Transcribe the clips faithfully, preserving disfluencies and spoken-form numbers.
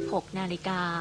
หกนาฬิกา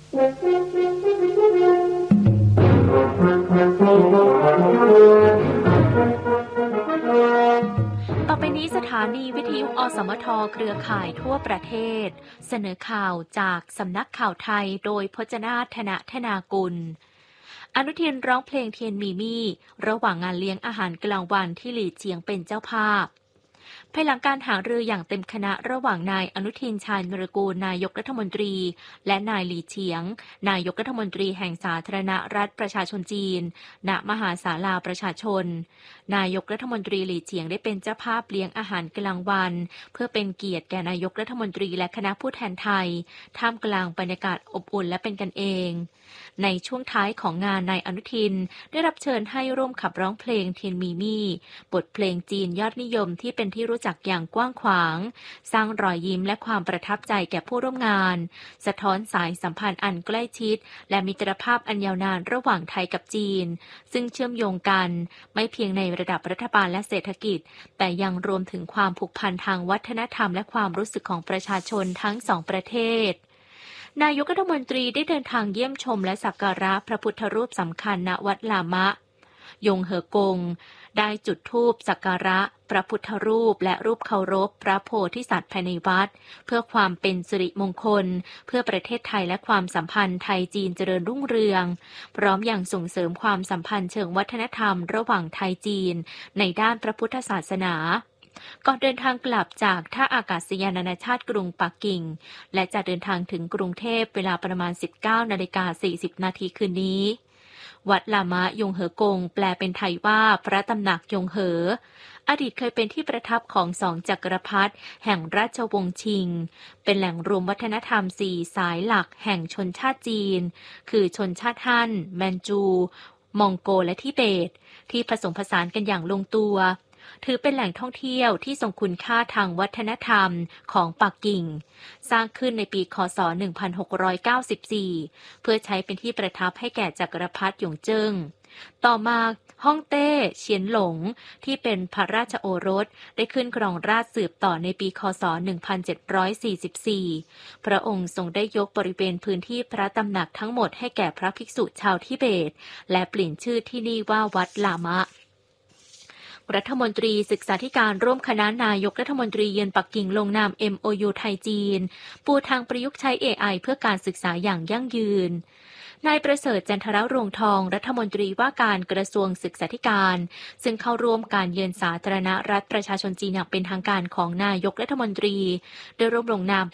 ต่อไปนี้สถานีวิทยุอสมทเครือข่ายทั่วประเทศเสนอข่าวจากสำนักข่าวไทยโดยพจนาถธนธนากุลอนุทินร้องเพลงเทียนมีมี่ระหว่างงานเลี้ยงอาหารกลางวันที่หลี่เจียงเป็นเจ้าภาพภายหลังการหารืออย่างเต็มคณะระหว่างนายอนุทินชาญวิรากูลนายกรัฐมนตรีและนายหลี่เฉียงนายกรัฐมนตรีแห่งสาธารณรัฐประชาชนจีนณมหาศาลาประชาชนนายกรัฐมนตรีหลี่เฉียงได้เป็นเจ้าภาพเลี้ยงอาหารกลางวันเพื่อเป็นเกียรติแก่นายกรัฐมนตรีและคณะผู้แทนไทยท่ามกลางบรรยากาศอบอุ่นและเป็นกันเองในช่วงท้ายของงานนายอนุทินได้รับเชิญให้ร่วมขับร้องเพลงเทียนมีมี่บทเพลงจีนยอดนิยมที่เป็นที่รู้จักอย่างกว้างขวางสร้างรอยยิ้มและความประทับใจแก่ผู้ร่วมงานสะท้อนสายสัมพันธ์อันใกล้ชิดและมิตรภาพอันยาวนานระหว่างไทยกับจีนซึ่งเชื่อมโยงกันไม่เพียงในระดับรัฐบาลและเศรษฐกิจแต่ยังรวมถึงความผูกพันทางวัฒนธรรมและความรู้สึกของประชาชนทั้งสองประเทศนายกรัฐมนตรีได้เดินทางเยี่ยมชมและสักการะพระพุทธรูปสำคัญณวัดลามะยงเหอกงได้จุดธูปสักการะพระพุทธรูปและรูปเคารพพระโพธิสัตว์ภายในวัดเพื่อความเป็นสิริมงคลเพื่อประเทศไทยและความสัมพันธ์ไทยจีนเจริญรุ่งเรืองพร้อมอย่างส่งเสริมความสัมพันธ์เชิงวัฒนธรรมระหว่างไทยจีนในด้านพระพุทธศาสนาก่อนเดินทางกลับจากท่าอากาศยานนานาชาติกรุงปักกิ่งและจะเดินทางถึงกรุงเทพเวลาประมาณ สิบเก้านาฬิกาสี่สิบนาทีคืนนี้วัดลามะยงเหอกงแปลเป็นไทยว่าพระตำหนักยงเหออดีตเคยเป็นที่ประทับของสองจักรพรรดิแห่งราชวงศ์ชิงเป็นแหล่งรวมวัฒนธรรมสี่สายหลักแห่งชนชาติจีนคือชนชาติฮั่นแมนจูมองโกและทิเบตที่ผสมผสานกันอย่างลงตัวถือเป็นแหล่งท่องเที่ยวที่ทรงคุณค่าทางวัฒนธรรมของปักกิ่งสร้างขึ้นในปีค.ศ. หนึ่งพันหกร้อยเก้าสิบสี่เพื่อใช้เป็นที่ประทับให้แก่จักรพรรดิหยงเจิ้งต่อมาฮ่องเต้เฉียนหลงที่เป็นพระราชโอรสได้ขึ้นครองราชย์สืบต่อในปีค.ศ. หนึ่งพันเจ็ดร้อยสี่สิบสี่พระองค์ทรงได้ยกบริเวณพื้นที่พระตำหนักทั้งหมดให้แก่พระภิกษุชาวทิเบตและเปลี่ยนชื่อที่นี่ว่าวัดลามะรัฐมนตรีศึกษาธิการร่วมคณะนายกรัฐมนตรีเยือนปักกิ่งลงนาม เอ็ม โอ ยู ไทยจีนปูทางประยุกต์ใช้ เอ ไอ เพื่อการศึกษาอย่างยั่งยืนนายประเสริฐจันทรรวงศ์ทองรัฐมนตรีว่าการกระทรวงศึกษาธิการซึ่งเข้าร่วมการเยือนสาธารณรัฐประชาชนจีนอย่างเป็นทางการของนายกรัฐมนตรีได้ร่วมลงนาม